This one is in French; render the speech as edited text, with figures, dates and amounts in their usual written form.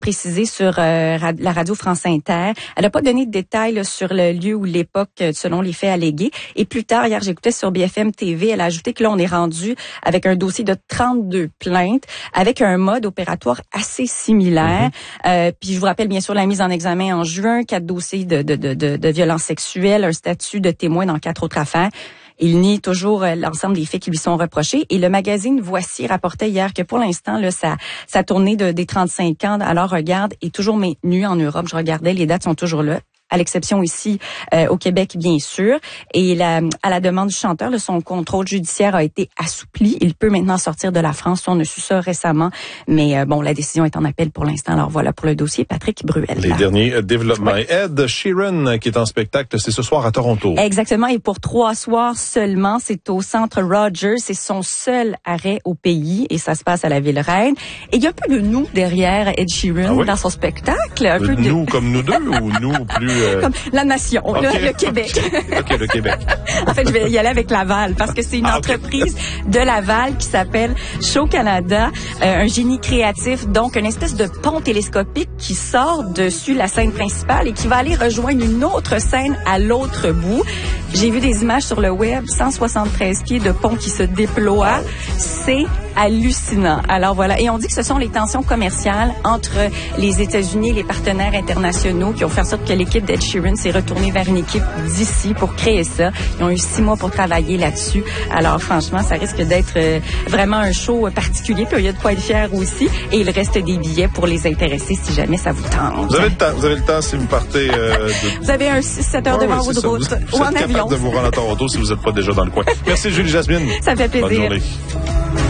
précisé sur la radio France Inter. Elle n'a pas donné de détails là, sur le lieu ou l'époque selon les faits allégués. Et plus tard, hier, j'écoutais sur BFM TV, elle a ajouté que là, on est rendu avec un dossier de 32 plaintes avec un mode opératoire assez similaire. Puis je vous rappelle bien sûr la mise en examen en juin, 4 dossiers de violences sexuelles, un statut de témoin dans 4 autres affaires. Il nie toujours l'ensemble des faits qui lui sont reprochés. Et le magazine Voici rapportait hier que pour l'instant, là, sa tournée des 35 ans à leur regard est toujours maintenue en Europe. Je regardais, les dates sont toujours là, à l'exception ici au Québec, bien sûr. Et à la demande du chanteur, là, son contrôle judiciaire a été assoupli. Il peut maintenant sortir de la France. On a su ça récemment. Mais bon, la décision est en appel pour l'instant. Alors voilà pour le dossier Patrick Bruel. Les derniers développements. Oui. Ed Sheeran qui est en spectacle, c'est ce soir à Toronto. Exactement. Et pour 3 soirs seulement, c'est au Centre Rogers. C'est son seul arrêt au pays et ça se passe à la Ville-Reine. Et il y a un peu de nous derrière Ed Sheeran dans son spectacle. Un peu de nous comme nous deux ou nous plus... Comme la nation, okay. le Québec. OK, le Québec. En fait, je vais y aller avec Laval parce que c'est une entreprise de Laval qui s'appelle Show Canada, un génie créatif, donc une espèce de pont télescopique qui sort dessus la scène principale et qui va aller rejoindre une autre scène à l'autre bout. J'ai vu des images sur le web, 173 pieds de pont qui se déploie. C'est hallucinant. Alors voilà. Et on dit que ce sont les tensions commerciales entre les États-Unis et les partenaires internationaux qui ont fait en sorte que l'équipe d'Ed Sheeran s'est retournée vers une équipe d'ici pour créer ça. Ils ont eu 6 mois pour travailler là-dessus. Alors franchement, ça risque d'être vraiment un show particulier. Puis il y a de quoi être fier aussi. Et il reste des billets pour les intéresser si jamais ça vous tente. Vous avez le temps si vous partez... Vous avez un 6-7 heures devant vous de route ou en avion. Vous êtes capable de vous rendre à Toronto si vous n'êtes pas déjà dans le coin. Merci Julie Jasmine. Ça me fait plaisir. Bonne journée.